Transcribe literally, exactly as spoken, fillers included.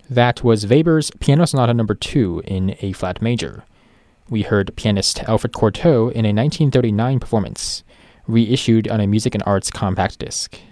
That was Weber's Piano Sonata Number two in A flat major. We heard pianist Alfred Cortot in a nineteen thirty-nine performance, reissued on a Music and Arts compact disc.